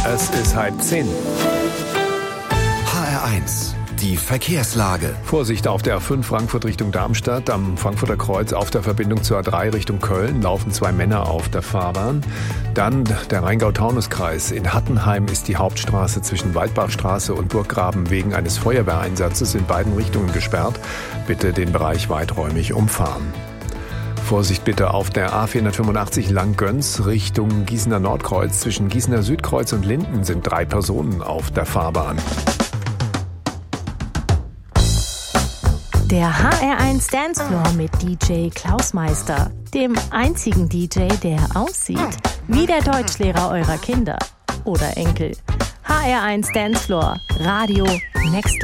Es ist 9:30. HR1, die Verkehrslage. Vorsicht auf der A5 Frankfurt Richtung Darmstadt. Am Frankfurter Kreuz auf der Verbindung zur A3 Richtung Köln laufen 2 Männer auf der Fahrbahn. Dann der Rheingau-Taunus-Kreis. In Hattenheim ist die Hauptstraße zwischen Waldbachstraße und Burggraben wegen eines Feuerwehreinsatzes in beiden Richtungen gesperrt. Bitte den Bereich weiträumig umfahren. Vorsicht bitte auf der A485 Langgöns Richtung Gießener Nordkreuz. Zwischen Gießener Südkreuz und Linden sind 3 Personen auf der Fahrbahn. Der HR1 Dancefloor mit DJ Klaus Meister, dem einzigen DJ, der aussieht wie der Deutschlehrer eurer Kinder oder Enkel. HR1 Dancefloor, Radio Next